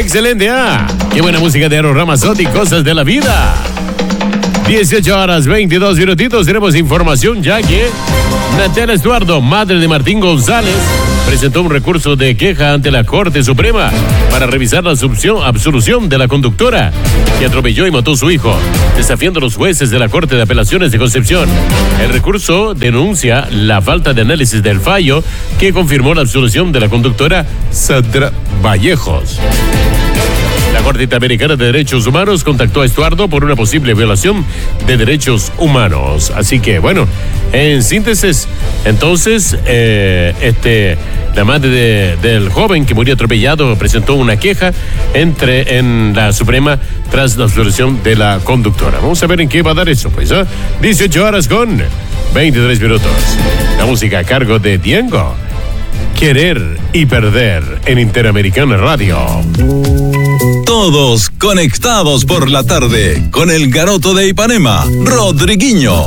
Excelente, qué buena música de Eros Ramazzotti, Cosas de la Vida. 18 horas 22 minutitos, tenemos información ya que Natalia Estuardo, madre de Martín González, presentó un recurso de queja ante la Corte Suprema para revisar la absolución de la conductora que atropelló y mató a su hijo, desafiando a los jueces de la Corte de Apelaciones de Concepción. El recurso denuncia la falta de análisis del fallo que confirmó la absolución de la conductora Sandra Vallejos. La Corte Interamericana de Derechos Humanos contactó a Estuardo por una posible violación de derechos humanos. Así que, bueno, en síntesis, entonces, la madre del joven que murió atropellado presentó una queja en la Suprema tras la absolución de la conductora. Vamos a ver en qué va a dar eso, pues, 18 horas con 23 minutos. La música a cargo de Diego. Querer y perder en Interamericana Radio. Todos conectados por la tarde con el Garoto de Ipanema, Rodriguinho.